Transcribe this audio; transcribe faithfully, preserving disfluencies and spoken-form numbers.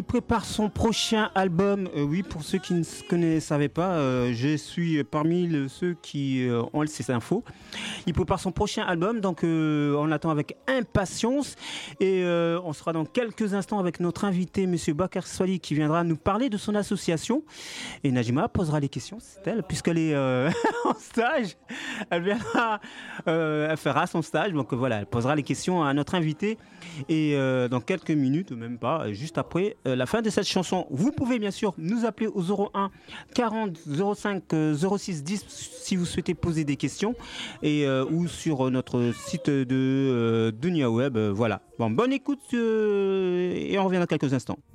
Prépare son prochain album. Euh, oui, pour ceux qui ne se connaissent, savaient pas, euh, je suis parmi le, ceux qui euh, ont ces infos. Il prépare son prochain album, donc euh, on l'attend avec impatience. Et euh, on sera dans quelques instants avec notre invité, Monsieur Bakar Swali, qui viendra nous parler de son association. Et Najima posera les questions, c'est elle, puisqu'elle est euh, en stage. Elle viendra, euh, elle fera son stage, donc voilà, elle posera les questions à notre invité. Et euh, dans quelques minutes, même pas, juste après euh, la fin de cette chanson, vous pouvez bien sûr nous appeler au zéro un quarante zéro cinq zéro six dix si vous souhaitez poser des questions et euh, ou sur notre site de euh, Dunia Web. Euh, voilà. Bon, bonne écoute euh, et on revient dans quelques instants.